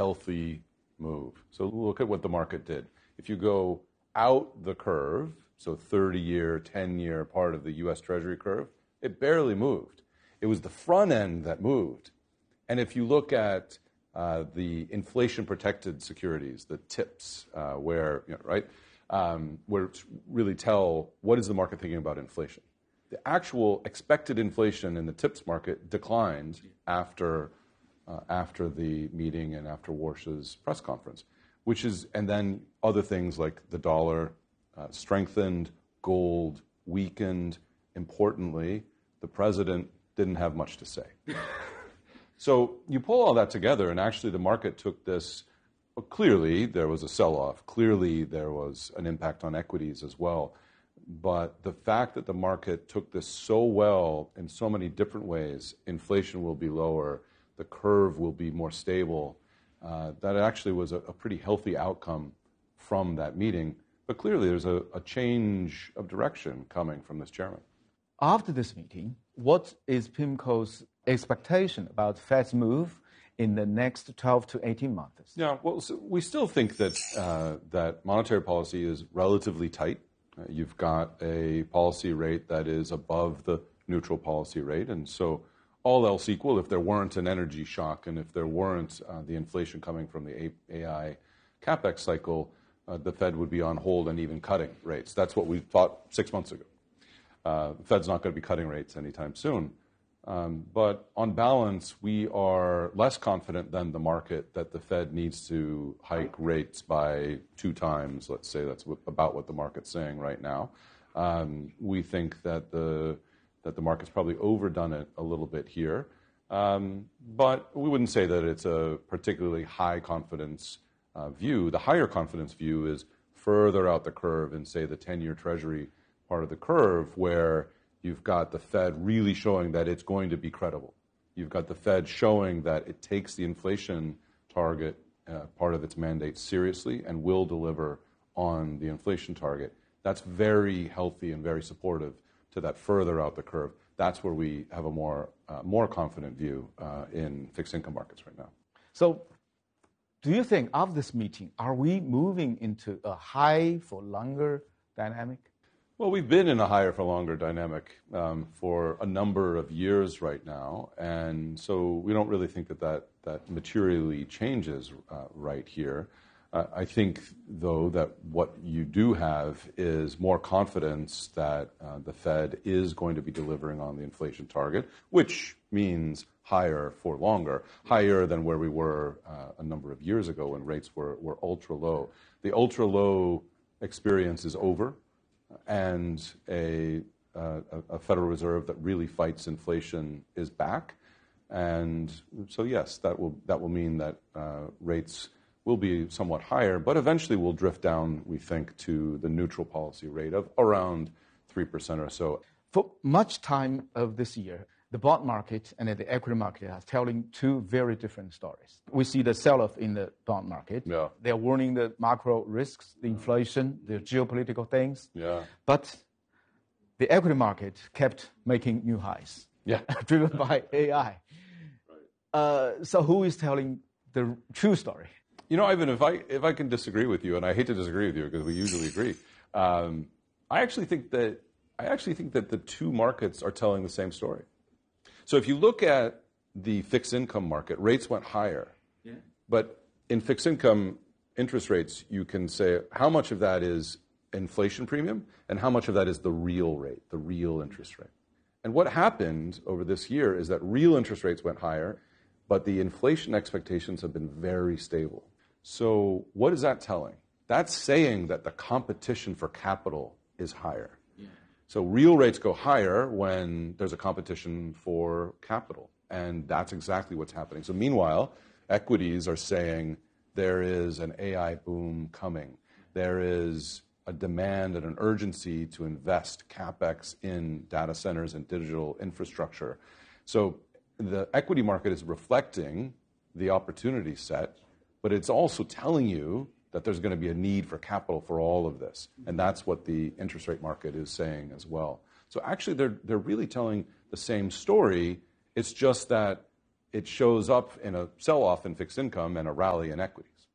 healthy move. So look at what the market did. If you go out the curve, so 30-year, 10-year part of the U.S. Treasury curve, it barely moved. It was the front end that moved. And if you look at the inflation-protected securities, the TIPS, where it's really tell what is the market thinking about inflation. The actual expected inflation in the TIPS market declined after the meeting and after Warsh's press conference, and then other things like the dollar strengthened, gold weakened. Importantly, the president didn't have much to say. So you pull all that together, and actually the market took this. Clearly, there was a sell-off. Clearly, there was an impact on equities as well. But the fact that the market took this so well in so many different ways, inflation will be lower, the curve will be more stable, that actually was a pretty healthy outcome from that meeting. But clearly, there's a change of direction coming from this chairman. After this meeting, what is PIMCO's expectation about Fed's move in the next 12 to 18 months? Yeah, well, so we still think that that monetary policy is relatively tight. You've got a policy rate that is above the neutral policy rate, and so all else equal, if there weren't an energy shock and if there weren't the inflation coming from the AI capex cycle, the Fed would be on hold and even cutting rates. That's what we thought 6 months ago. The Fed's not going to be cutting rates anytime soon. But on balance, we are less confident than the market that the Fed needs to hike rates by 2 times. Let's say that's about what the market's saying right now. We think that the market's probably overdone it a little bit here. But we wouldn't say that it's a particularly high confidence view. The higher confidence view is further out the curve in, say, the 10-year Treasury part of the curve, where you've got the Fed really showing that it's going to be credible. You've got the Fed showing that it takes the inflation target, part of its mandate, seriously and will deliver on the inflation target. That's very healthy and very supportive to that further out the curve. That's where we have a more confident view in fixed income markets right now. So do you think of this meeting, are we moving into a high for longer dynamic? Well, we've been in a higher for longer dynamic for a number of years right now, and so we don't really think that materially changes right here. I think, though, that what you do have is more confidence that the Fed is going to be delivering on the inflation target, which means higher for longer, higher than where we were a number of years ago when rates were ultra low. The ultra low experience is over, and a Federal Reserve that really fights inflation is back. And so, yes, that will mean that rates will be somewhat higher, but eventually will drift down, we think, to the neutral policy rate of around 3% or so. For much time of this year, the bond market and the equity market are telling 2 very different stories. We see the sell-off in the bond market. Yeah. They're warning the macro risks, the inflation, the geopolitical things. Yeah. But the equity market kept making new highs. Yeah. Driven by AI. Right. So who is telling the true story? You know, Ivan, if I can disagree with you, and I hate to disagree with you because we usually agree, I actually think that the 2 markets are telling the same story. So if you look at the fixed income market, rates went higher. Yeah. But in fixed income interest rates, you can say how much of that is inflation premium and how much of that is the real rate, the real interest rate. And what happened over this year is that real interest rates went higher, but the inflation expectations have been very stable. So what is that telling? That's saying that the competition for capital is higher. So real rates go higher when there's a competition for capital, and that's exactly what's happening. So meanwhile, equities are saying there is an AI boom coming. There is a demand and an urgency to invest CapEx in data centers and digital infrastructure. So the equity market is reflecting the opportunity set, but it's also telling you that there's going to be a need for capital for all of this. And that's what the interest rate market is saying as well. So actually, they're really telling the same story. It's just that it shows up in a sell-off in fixed income and a rally in equities.